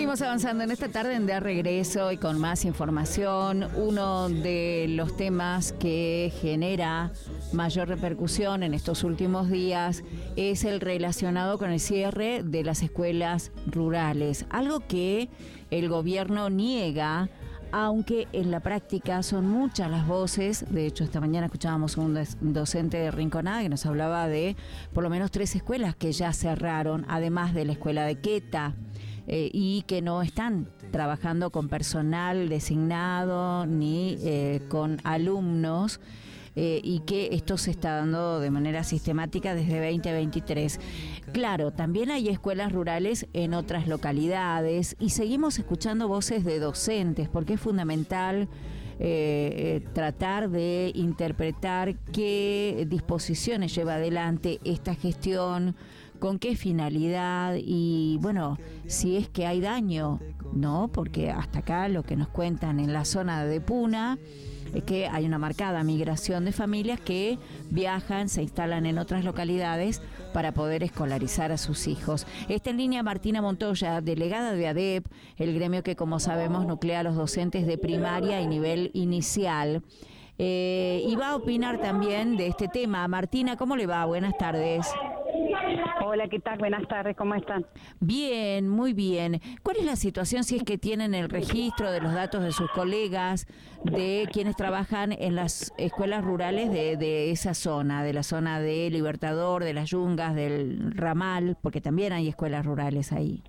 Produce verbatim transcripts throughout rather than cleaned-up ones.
Seguimos avanzando en esta tarde en De Regreso y con más información. Uno de los temas que genera mayor repercusión en estos últimos días es el relacionado con el cierre de las escuelas rurales, algo que el gobierno niega, aunque en la práctica son muchas las voces. De hecho, esta mañana escuchábamos a un docente de Rinconada que nos hablaba de por lo menos tres escuelas que ya cerraron, además de la escuela de Queta, eh, y que no están trabajando con personal designado ni eh, con alumnos, eh, y que esto se está dando de manera sistemática desde veinte veintitrés. Claro, también hay escuelas rurales en otras localidades y seguimos escuchando voces de docentes, porque es fundamental eh, eh, tratar de interpretar qué disposiciones lleva adelante esta gestión, con qué finalidad y, bueno, si es que hay daño, ¿no? Porque hasta acá lo que nos cuentan en la zona de Puna es que hay una marcada migración de familias que viajan, se instalan en otras localidades para poder escolarizar a sus hijos. Está en línea Martina Montoya, delegada de ADEP, el gremio que, como sabemos, nuclea a los docentes de primaria y nivel inicial. Eh, y va a opinar también de este tema. Martina, ¿cómo le va? Buenas tardes. Hola, ¿qué tal? Buenas tardes, ¿cómo están? Bien, muy bien. ¿Cuál es la situación, si es que tienen el registro de los datos de sus colegas, de quienes trabajan en las escuelas rurales de, de esa zona, de la zona de Libertador, de las Yungas, del Ramal, porque también hay escuelas rurales ahí?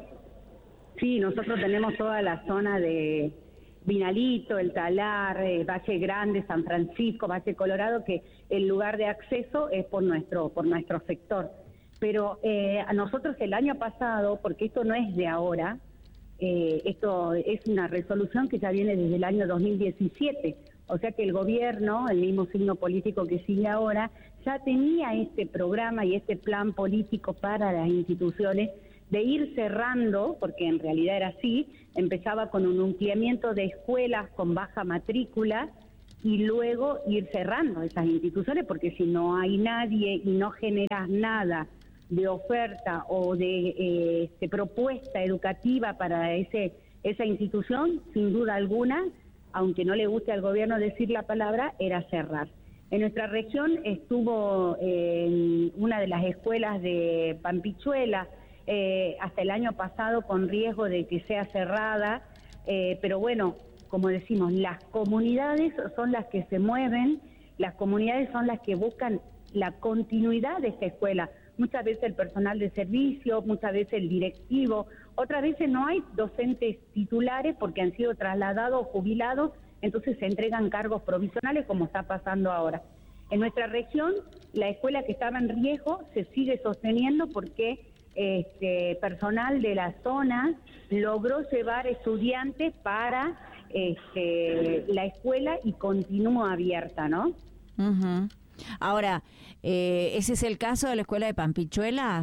Sí, nosotros tenemos toda la zona de Vinalito, El Talar, eh, Valle Grande, San Francisco, Valle Colorado, que el lugar de acceso es por nuestro, por nuestro sector. Pero eh, a nosotros el año pasado, porque esto no es de ahora, eh, esto es una resolución que ya viene desde el año dos mil diecisiete, o sea que el gobierno, el mismo signo político que sigue ahora, ya tenía este programa y este plan político para las instituciones de ir cerrando, porque en realidad era así, empezaba con un ampliamiento de escuelas con baja matrícula y luego ir cerrando esas instituciones, porque si no hay nadie y no generas nada de oferta o de, eh, de propuesta educativa para ese esa institución, sin duda alguna, aunque no le guste al gobierno decir la palabra, era cerrar. En nuestra región estuvo eh, una de las escuelas de Pampichuela eh, hasta el año pasado con riesgo de que sea cerrada, eh, pero bueno, como decimos, las comunidades son las que se mueven, las comunidades son las que buscan la continuidad de esta escuela. Muchas veces el personal de servicio, muchas veces el directivo, otras veces no hay docentes titulares porque han sido trasladados o jubilados, entonces se entregan cargos provisionales como está pasando ahora. En nuestra región, la escuela que estaba en riesgo se sigue sosteniendo porque este personal de la zona logró llevar estudiantes para este, la escuela y continúa abierta, ¿no? Uh-huh. Ahora, eh, ¿ese es el caso de la escuela de Pampichuela?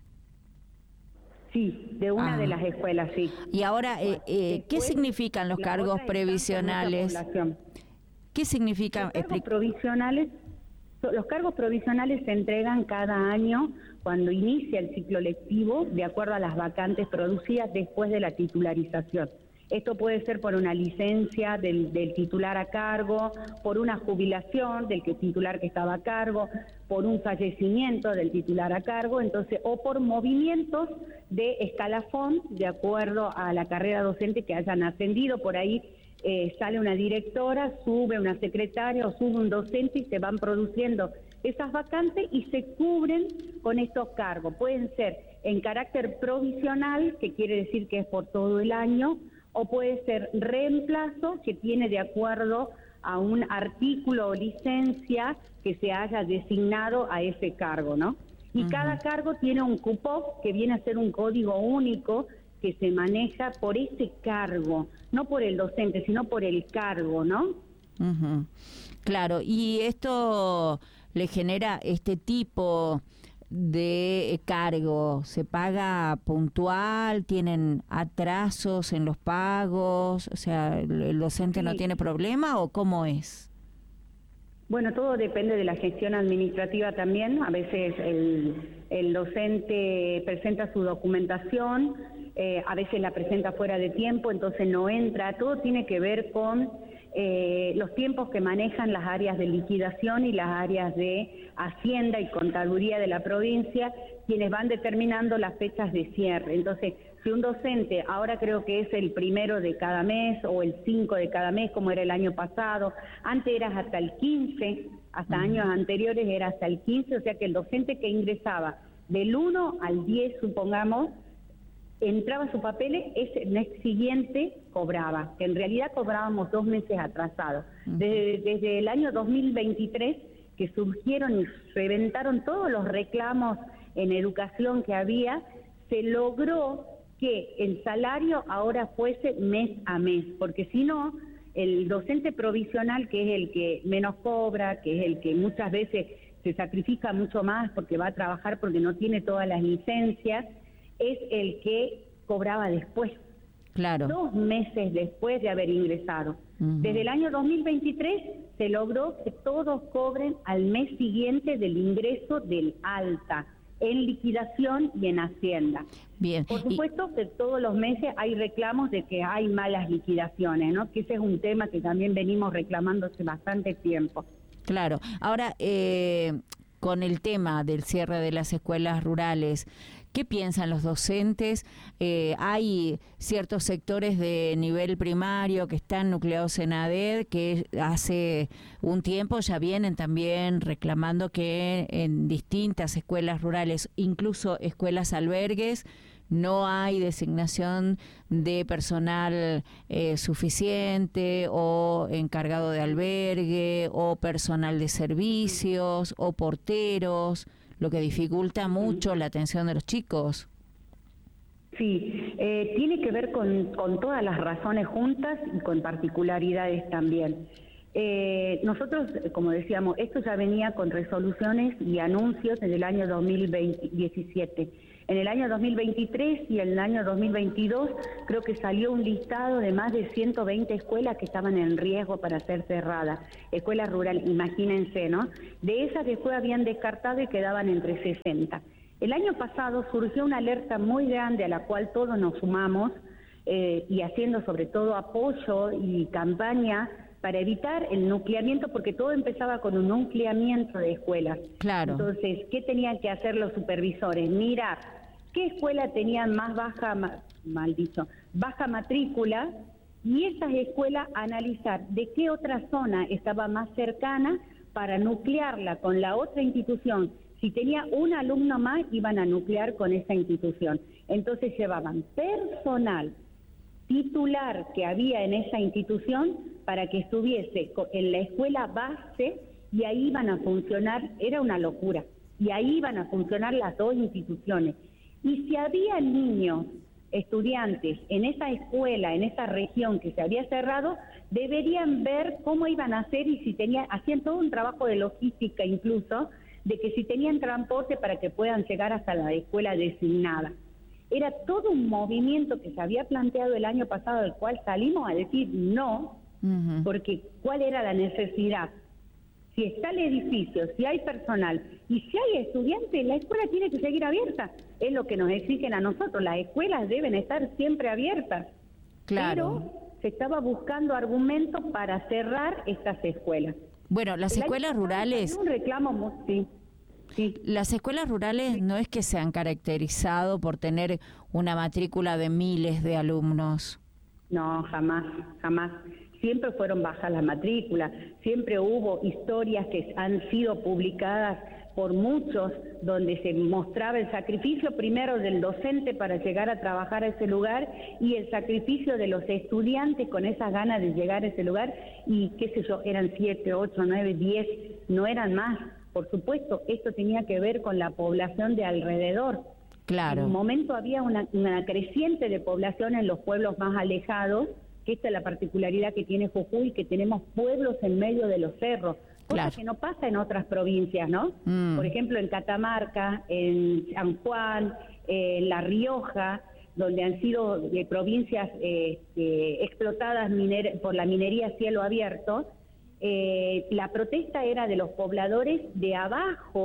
Sí, de una ah. de las escuelas, sí. Y ahora, eh, eh, ¿qué significan los cargos previsionales? ¿Qué significan? Los cargos provisionales, los cargos provisionales se entregan cada año cuando inicia el ciclo lectivo, de acuerdo a las vacantes producidas después de la titularización. Esto puede ser por una licencia del, del titular a cargo, por una jubilación del que titular que estaba a cargo, por un fallecimiento del titular a cargo, entonces, o por movimientos de escalafón de acuerdo a la carrera docente que hayan ascendido. Por ahí eh, sale una directora, sube una secretaria o sube un docente y se van produciendo esas vacantes y se cubren con estos cargos. Pueden ser en carácter provisional, que quiere decir que es por todo el año, o puede ser reemplazo, que tiene de acuerdo a un artículo o licencia que se haya designado a ese cargo, ¿no? Y uh-huh. cada cargo tiene un cupón que viene a ser un código único que se maneja por ese cargo, no por el docente, sino por el cargo, ¿no? Uh-huh. Claro, y esto le genera este tipo de cargo, ¿se paga puntual? ¿Tienen atrasos en los pagos? O sea, ¿el docente sí. no tiene problema o cómo es? Bueno, todo depende de la gestión administrativa también. A veces el el docente presenta su documentación, eh, a veces la presenta fuera de tiempo, entonces no entra. Todo tiene que ver con eh, los tiempos que manejan las áreas de liquidación y las áreas de Hacienda y Contaduría de la provincia, quienes van determinando las fechas de cierre. Entonces, si un docente, ahora creo que es el primero de cada mes o el cinco de cada mes, como era el año pasado, antes era hasta el quince, hasta años anteriores era hasta el quince, o sea que el docente que ingresaba del uno al diez, supongamos, entraba su papel, ese mes siguiente cobraba, que en realidad cobrábamos dos meses atrasados. Desde, desde el año dos mil veintitrés, que surgieron y reventaron todos los reclamos en educación que había, se logró que el salario ahora fuese mes a mes, porque si no, el docente provisional, que es el que menos cobra, que es el que muchas veces se sacrifica mucho más porque va a trabajar porque no tiene todas las licencias, es el que cobraba después, claro, dos meses después de haber ingresado. Uh-huh. Desde el año dos mil veintitrés se logró que todos cobren al mes siguiente del ingreso del alta, en liquidación y en Hacienda. Bien. Por supuesto y... que todos los meses hay reclamos de que hay malas liquidaciones, ¿no? Que ese es un tema que también venimos reclamando hace bastante tiempo. Claro. Ahora, eh, con el tema del cierre de las escuelas rurales, ¿qué piensan los docentes? Eh, hay ciertos sectores de nivel primario que están nucleados en A D E D que hace un tiempo ya vienen también reclamando que en distintas escuelas rurales, incluso escuelas albergues, no hay designación de personal eh, suficiente o encargado de albergue o personal de servicios o porteros, lo que dificulta mucho la atención de los chicos. Sí, eh, tiene que ver con, con todas las razones juntas y con particularidades también. Eh, nosotros, como decíamos, esto ya venía con resoluciones y anuncios desde el año dos mil diecisiete. En el año dos mil veintitrés y en el año dos mil veintidós creo que salió un listado de más de ciento veinte escuelas que estaban en riesgo para ser cerradas, escuelas rurales, imagínense, ¿no? De esas después habían descartado y quedaban entre sesenta. El año pasado surgió una alerta muy grande a la cual todos nos sumamos eh, y haciendo sobre todo apoyo y campaña para evitar el nucleamiento, porque todo empezaba con un nucleamiento de escuelas. Claro. Entonces, ¿qué tenían que hacer los supervisores? Mirar qué escuela tenía más baja, ma, mal dicho, baja matrícula, y esas escuelas analizar de qué otra zona estaba más cercana para nuclearla con la otra institución. Si tenía un alumno más, iban a nuclear con esa institución. Entonces llevaban personal titular que había en esa institución para que estuviese en la escuela base, y ahí iban a funcionar, era una locura, y ahí iban a funcionar las dos instituciones. Y si había niños, estudiantes en esa escuela, en esa región que se había cerrado, deberían ver cómo iban a hacer y si tenían, hacían todo un trabajo de logística incluso, de que si tenían transporte para que puedan llegar hasta la escuela designada. Era todo un movimiento que se había planteado el año pasado, del cual salimos a decir no, uh-huh. porque ¿cuál era la necesidad? Si está el edificio, si hay personal y si hay estudiantes, la escuela tiene que seguir abierta. Es lo que nos exigen a nosotros, las escuelas deben estar siempre abiertas. Claro. Pero se estaba buscando argumentos para cerrar estas escuelas. Bueno, las el escuelas rurales... Un reclamo muy, sí. Sí. Las escuelas rurales no es que se han caracterizado por tener una matrícula de miles de alumnos. No, jamás, jamás. Siempre fueron bajas las matrículas, siempre hubo historias que han sido publicadas por muchos, donde se mostraba el sacrificio primero del docente para llegar a trabajar a ese lugar y el sacrificio de los estudiantes con esas ganas de llegar a ese lugar, y qué sé yo, eran siete, ocho, nueve, diez, no eran más. Por supuesto, esto tenía que ver con la población de alrededor. Claro. En un momento había una, una creciente de población en los pueblos más alejados, que esta es la particularidad que tiene Jujuy, que tenemos pueblos en medio de los cerros, cosa claro. que no pasa en otras provincias, ¿no? Mm. Por ejemplo, en Catamarca, en San Juan, eh, en La Rioja, donde han sido eh, provincias eh, eh, explotadas miner- por la minería a cielo abierto. Eh, la protesta era de los pobladores de abajo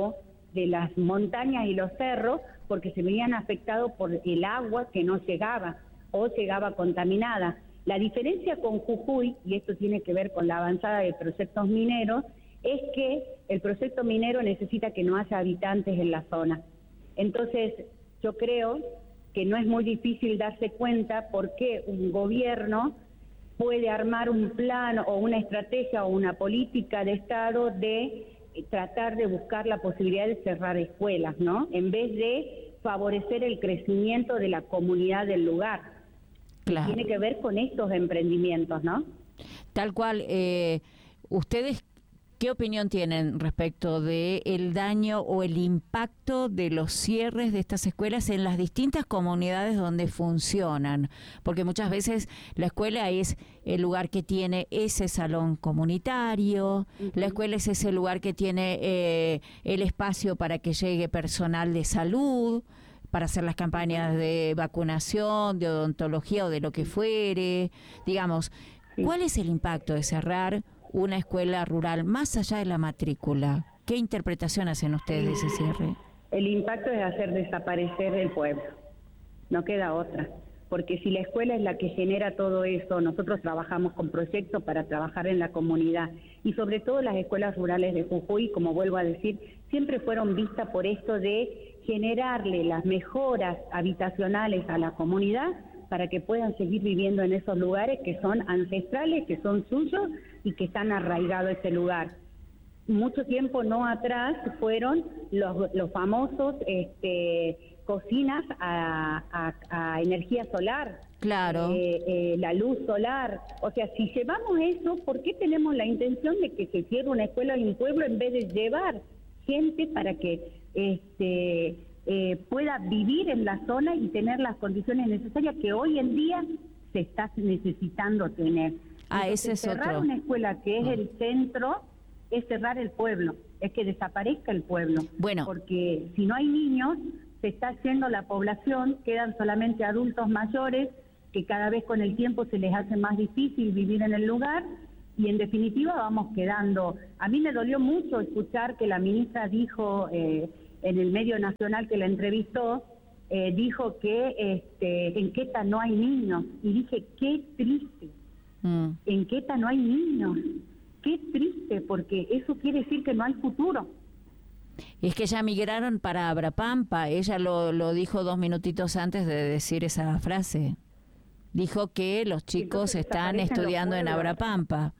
de las montañas y los cerros, porque se veían afectados por el agua que no llegaba o llegaba contaminada. La diferencia con Jujuy, y esto tiene que ver con la avanzada de proyectos mineros, es que el proyecto minero necesita que no haya habitantes en la zona. Entonces, yo creo que no es muy difícil darse cuenta por qué un gobierno puede armar un plan o una estrategia o una política de Estado de tratar de buscar la posibilidad de cerrar escuelas, ¿no? En vez de favorecer el crecimiento de la comunidad del lugar. Claro. Tiene que ver con estos emprendimientos, ¿no? Tal cual. Eh, ¿Ustedes qué opinión tienen respecto de el daño o el impacto de los cierres de estas escuelas en las distintas comunidades donde funcionan? Porque muchas veces la escuela es el lugar que tiene ese salón comunitario, uh-huh. La escuela es ese lugar que tiene eh, el espacio para que llegue personal de salud, para hacer las campañas de vacunación, de odontología o de lo que fuere. Digamos, ¿cuál es el impacto de cerrar una escuela rural más allá de la matrícula? ¿Qué interpretación hacen ustedes de ese cierre? El impacto es hacer desaparecer el pueblo, no queda otra, porque si la escuela es la que genera todo eso, nosotros trabajamos con proyectos para trabajar en la comunidad, y sobre todo las escuelas rurales de Jujuy, como vuelvo a decir, siempre fueron vistas por esto de generarle las mejoras habitacionales a la comunidad para que puedan seguir viviendo en esos lugares que son ancestrales, que son suyos y que están arraigados a ese lugar. Mucho tiempo no atrás fueron los, los famosos este, cocinas a, a, a energía solar. Claro. Eh, eh, la luz solar. O sea, si llevamos eso, ¿por qué tenemos la intención de que se cierre una escuela en un pueblo en vez de llevar gente para que este eh, pueda vivir en la zona y tener las condiciones necesarias que hoy en día se está necesitando tener? Ah, Entonces, ese es cerrar otro. una escuela que es el centro es cerrar el pueblo, es que desaparezca el pueblo. Bueno. Porque si no hay niños, se está yendo la población, quedan solamente adultos mayores que cada vez con el tiempo se les hace más difícil vivir en el lugar y en definitiva vamos quedando. A mí me dolió mucho escuchar que la ministra dijo eh, en el medio nacional que la entrevistó, eh, dijo que este, en Queta no hay niños, y dije, qué triste, mm. en Queta no hay niños, qué triste, porque eso quiere decir que no hay futuro. Es que ya migraron para Abrapampa, ella lo, lo dijo dos minutitos antes de decir esa frase. Dijo que los chicos están estudiando en Abrapampa.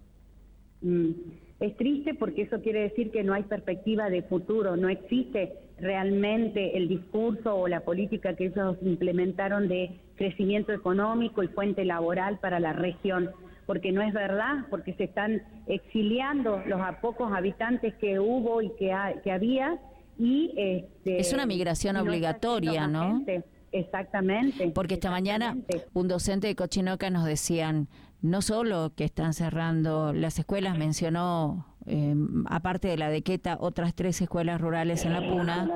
Mm. Es triste porque eso quiere decir que no hay perspectiva de futuro, no existe realmente el discurso o la política que ellos implementaron de crecimiento económico y fuente laboral para la región, porque no es verdad, porque se están exiliando los a pocos habitantes que hubo y que, ha, que había. y este, Es una migración no obligatoria, ¿no? Gente. Exactamente. Porque esta mañana un docente de Cochinoca nos decían, no solo que están cerrando las escuelas, mencionó, eh, aparte de la de Queta, otras tres escuelas rurales en la Puna,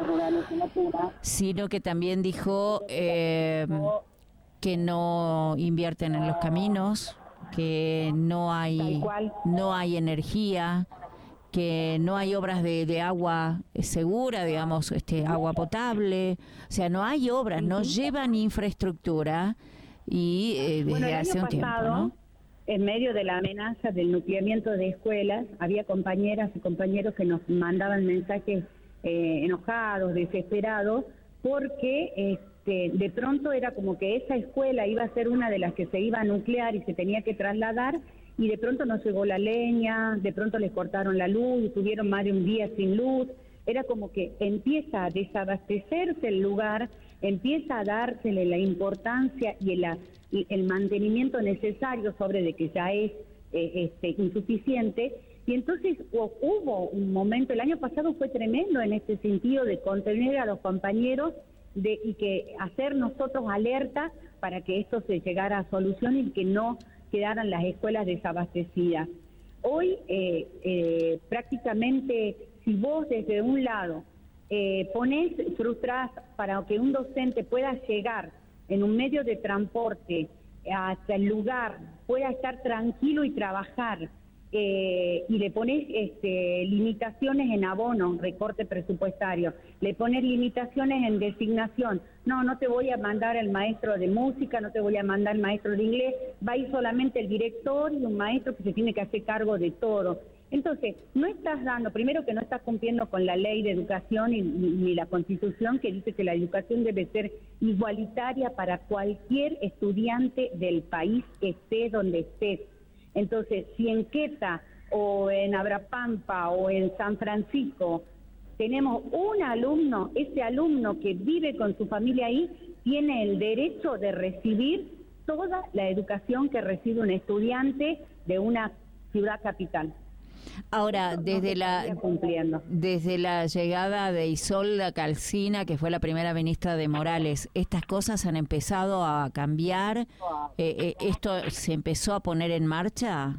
sino que también dijo eh, que no invierten en los caminos, que no hay, no hay energía, que no hay obras de, de agua segura, digamos, este agua potable, o sea, no hay obras, no llevan infraestructura y eh, desde bueno, el hace año un tiempo, pasado, ¿no? En medio de la amenaza del nucleamiento de escuelas, había compañeras y compañeros que nos mandaban mensajes eh, enojados, desesperados, porque este, de pronto era como que esa escuela iba a ser una de las que se iba a nuclear y se tenía que trasladar, y de pronto no llegó la leña, de pronto les cortaron la luz, y tuvieron más de un día sin luz. Era como que empieza a desabastecerse el lugar, empieza a dársele la importancia y el, el mantenimiento necesario sobre de que ya es eh, este, insuficiente, y entonces hubo un momento, el año pasado fue tremendo en este sentido de contener a los compañeros de, y que hacer nosotros alerta para que esto se llegara a solución y que no quedaran las escuelas desabastecidas. Hoy eh, eh, prácticamente si vos desde un lado eh, ponés, frustrás para que un docente pueda llegar en un medio de transporte hasta el lugar, pueda estar tranquilo y trabajar, eh, y le pones este, limitaciones en abono, recorte presupuestario, le pones limitaciones en designación, no, no te voy a mandar el maestro de música, no te voy a mandar el maestro de inglés, va a ir solamente el director y un maestro que se tiene que hacer cargo de todo. Entonces, no estás dando, primero que no estás cumpliendo con la ley de educación y, ni la Constitución, que dice que la educación debe ser igualitaria para cualquier estudiante del país, esté donde estés. Entonces, si en Queta o en Abrapampa o en San Francisco tenemos un alumno, ese alumno que vive con su familia ahí, tiene el derecho de recibir toda la educación que recibe un estudiante de una ciudad capital. Ahora, desde la desde la llegada de Isolda Calcina, que fue la primera ministra de Morales, ¿estas cosas han empezado a cambiar? Eh, eh, ¿Esto se empezó a poner en marcha?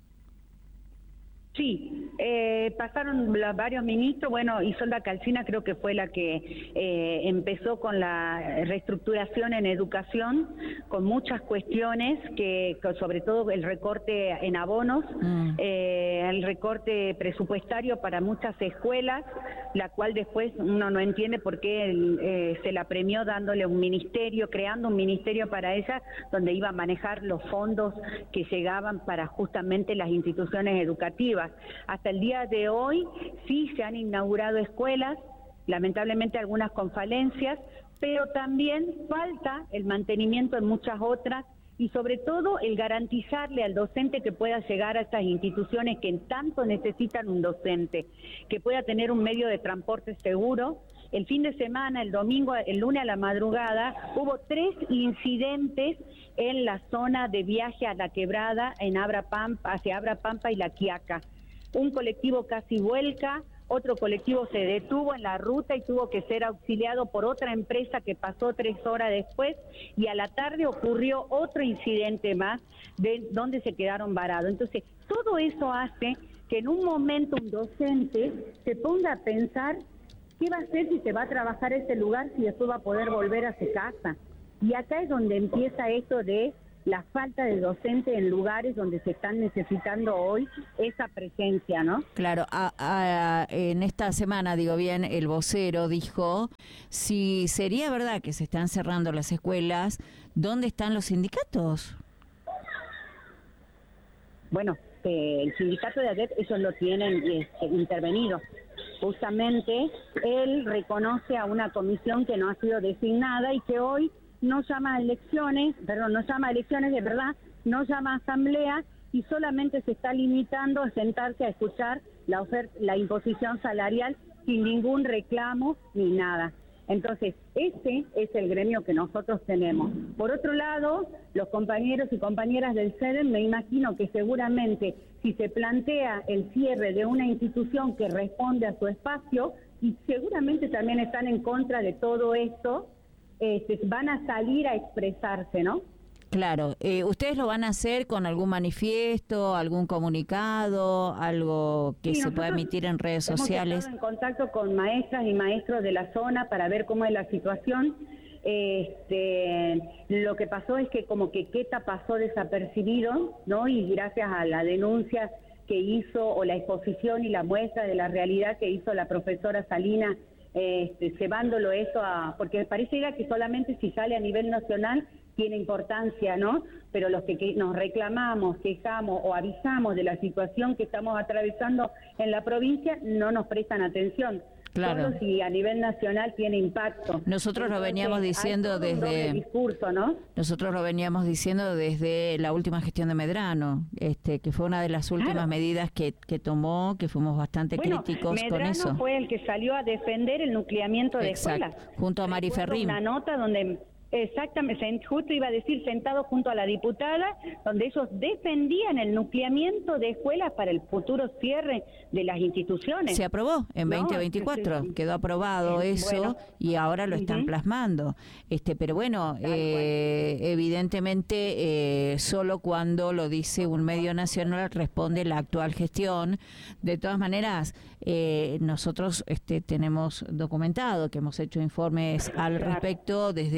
Sí, eh, pasaron la, varios ministros, bueno, Isolda Calcina creo que fue la que eh, empezó con la reestructuración en educación, con muchas cuestiones, que sobre todo el recorte en abonos, mm. eh, el recorte presupuestario para muchas escuelas, la cual después uno no entiende por qué eh, se la premió dándole un ministerio, creando un ministerio para ella, donde iba a manejar los fondos que llegaban para justamente las instituciones educativas. Hasta el día de hoy sí se han inaugurado escuelas, lamentablemente algunas con falencias, pero también falta el mantenimiento en muchas otras y sobre todo el garantizarle al docente que pueda llegar a estas instituciones que tanto necesitan un docente, que pueda tener un medio de transporte seguro. El fin de semana, el domingo, el lunes a la madrugada, hubo tres incidentes en la zona de viaje a la Quebrada, en Abrapampa, hacia Abrapampa y La Quiaca. Un colectivo casi vuelca, otro colectivo se detuvo en la ruta y tuvo que ser auxiliado por otra empresa que pasó tres horas después, y a la tarde ocurrió otro incidente más de donde se quedaron varados. Entonces, todo eso hace que en un momento un docente se ponga a pensar qué va a hacer, si se va a trabajar ese lugar, si después va a poder volver a su casa. Y acá es donde empieza esto de la falta de docente en lugares donde se están necesitando hoy esa presencia, ¿no? Claro, a, a, en esta semana, digo bien, el vocero dijo, si sería verdad que se están cerrando las escuelas, ¿dónde están los sindicatos? Bueno, eh, el sindicato de A D E P, ellos lo tienen este, intervenido. Justamente, él reconoce a una comisión que no ha sido designada y que hoy no llama a elecciones, perdón, no llama a elecciones de verdad, no llama a asamblea y solamente se está limitando a sentarse a escuchar la oferta, la imposición salarial sin ningún reclamo ni nada. Entonces, ese es el gremio que nosotros tenemos. Por otro lado, los compañeros y compañeras del C E D E M, me imagino que seguramente si se plantea el cierre de una institución que responde a su espacio, y seguramente también están en contra de todo esto, Este, van a salir a expresarse, ¿no? Claro. Eh, ¿Ustedes lo van a hacer con algún manifiesto, algún comunicado, algo que sí, se pueda emitir en redes sociales? Hemos estado en contacto con maestras y maestros de la zona para ver cómo es la situación. Este, lo que pasó es que como que Queta pasó desapercibido, ¿no? Y gracias a la denuncia que hizo, o la exposición y la muestra de la realidad que hizo la profesora Salina, Este, llevándolo eso a, porque pareciera que solamente si sale a nivel nacional tiene importancia, ¿no? Pero los que, que nos reclamamos, quejamos o avisamos de la situación que estamos atravesando en la provincia no nos prestan atención. Claro. Solo si a nivel nacional tiene impacto. Nosotros Entonces, lo veníamos diciendo desde discurso, ¿no? Nosotros lo veníamos diciendo desde la última gestión de Medrano, este, que fue una de las últimas claro. medidas que, que tomó, que fuimos bastante bueno, críticos Medrano con eso. Fue el que salió a defender el nucleamiento de Exacto, escuelas. junto a Mari Ferrín. Una nota donde Exactamente, justo iba a decir sentado junto a la diputada, donde ellos defendían el nucleamiento de escuelas para el futuro cierre de las instituciones. Se aprobó en no, veinte veinticuatro, sí, sí. Quedó aprobado eso bueno, y ahora lo están uh-huh. plasmando. Este, pero bueno, eh, evidentemente eh, solo cuando lo dice un medio nacional responde la actual gestión. De todas maneras, eh, nosotros este, tenemos documentado que hemos hecho informes al respecto desde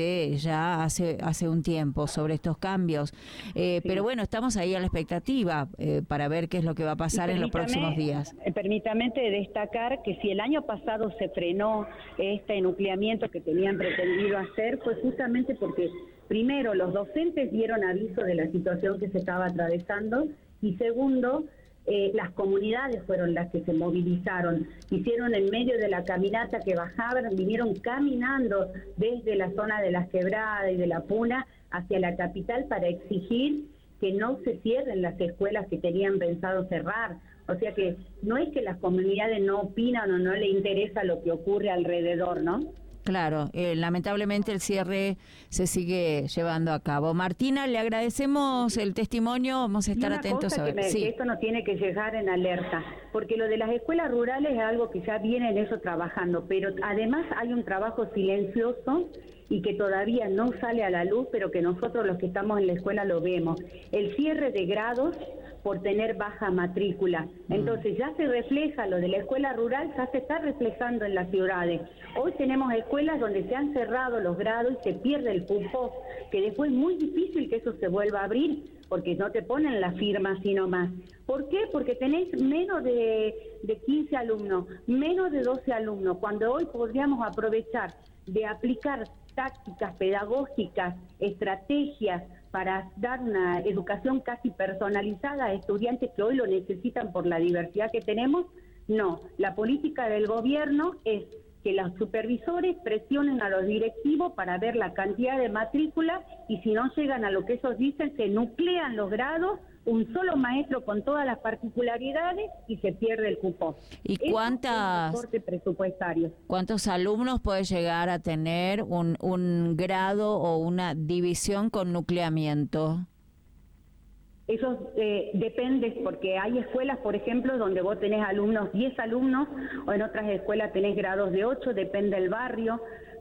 ya hace hace un tiempo sobre estos cambios. Eh, sí. Pero bueno, estamos ahí a la expectativa eh, para ver qué es lo que va a pasar en los próximos días. Permítame destacar que si el año pasado se frenó este enucleamiento que tenían pretendido hacer, fue justamente porque primero los docentes dieron aviso de la situación que se estaba atravesando y segundo, Eh, las comunidades fueron las que se movilizaron, hicieron en medio de la caminata que bajaban, vinieron caminando desde la zona de Las Quebradas y de La Puna hacia la capital para exigir que no se cierren las escuelas que tenían pensado cerrar. O sea que no es que las comunidades no opinan o no le interesa lo que ocurre alrededor, ¿no? Claro, eh, lamentablemente el cierre se sigue llevando a cabo. Martina, le agradecemos el testimonio, vamos a estar y una atentos cosa a ver. Que, me, sí. que esto nos tiene que llegar en alerta, porque lo de las escuelas rurales es algo que ya viene en eso trabajando, pero además hay un trabajo silencioso y que todavía no sale a la luz, pero que nosotros los que estamos en la escuela lo vemos. El cierre de grados por tener baja matrícula. Entonces ya se refleja lo de la escuela rural, ya se está reflejando en las ciudades. Hoy tenemos escuelas donde se han cerrado los grados y se pierde el cupo, que después es muy difícil que eso se vuelva a abrir, porque no te ponen la firma sino más. ¿Por qué? Porque tenés menos de, de quince alumnos, menos de doce alumnos, cuando hoy podríamos aprovechar de aplicar tácticas pedagógicas, estrategias para dar una educación casi personalizada a estudiantes que hoy lo necesitan por la diversidad que tenemos. No, la política del gobierno es que los supervisores presionen a los directivos para ver la cantidad de matrícula y si no llegan a lo que ellos dicen, se nuclean los grados, un solo maestro con todas las particularidades y se pierde el cupo. ¿Y cuántas, presupuestario. cuántos alumnos puede llegar a tener un, un grado o una división con nucleamiento? Eso eh, depende, porque hay escuelas, por ejemplo, donde vos tenés alumnos, diez alumnos, o en otras escuelas tenés grados de ocho, depende del barrio.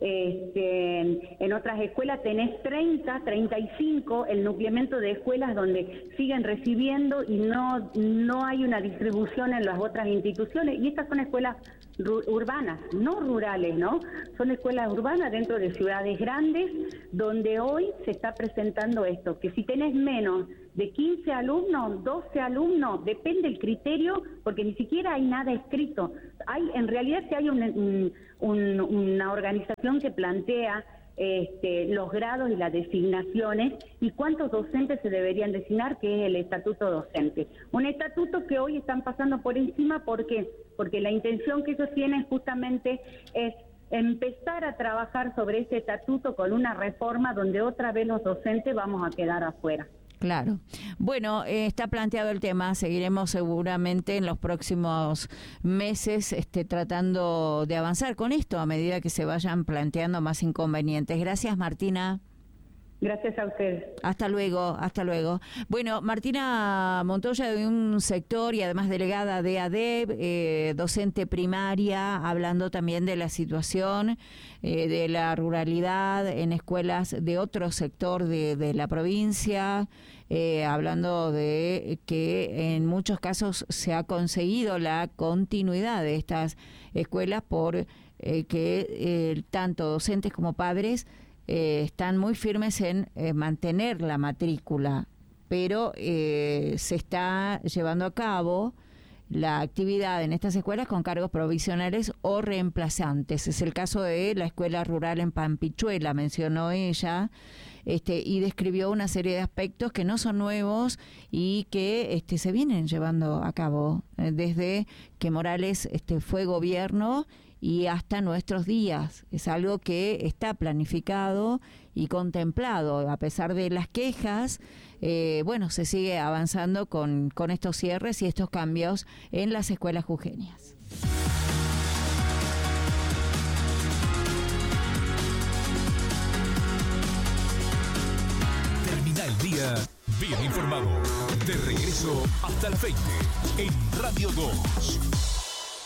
Este, en otras escuelas tenés treinta, treinta y cinco, el nucleamiento de escuelas donde siguen recibiendo y no, no hay una distribución en las otras instituciones. Y estas son escuelas urbanas, no rurales, ¿no? Son escuelas urbanas dentro de ciudades grandes donde hoy se está presentando esto, que si tenés menos de quince alumnos, doce alumnos, depende el criterio, porque ni siquiera hay nada escrito. Hay, en realidad sí hay un, un, un, una organización que plantea este, los grados y las designaciones y cuántos docentes se deberían designar, que es el estatuto docente. Un estatuto que hoy están pasando por encima, ¿por qué? Porque la intención que ellos tienen justamente es empezar a trabajar sobre ese estatuto con una reforma donde otra vez los docentes vamos a quedar afuera. Claro. Bueno, eh, está planteado el tema, seguiremos seguramente en los próximos meses este, tratando de avanzar con esto a medida que se vayan planteando más inconvenientes. Gracias, Martina. Gracias a ustedes. Hasta luego, hasta luego. Bueno, Martina Montoya, de un sector y además delegada de ADEB, eh, docente primaria, hablando también de la situación eh, de la ruralidad en escuelas de otro sector de, de la provincia, eh, hablando de que en muchos casos se ha conseguido la continuidad de estas escuelas por eh, que eh, tanto docentes como padres Eh, están muy firmes en eh, mantener la matrícula, pero eh, se está llevando a cabo la actividad en estas escuelas con cargos provisionales o reemplazantes. Es el caso de la escuela rural en Pampichuela, mencionó ella, este, y describió una serie de aspectos que no son nuevos y que este, se vienen llevando a cabo eh, desde que Morales este, fue gobierno y hasta nuestros días. Es algo que está planificado y contemplado. A pesar de las quejas, eh, bueno, se sigue avanzando con, con estos cierres y estos cambios en las escuelas jujeñas. Termina el día bien informado. De regreso hasta las veinte en Radio dos.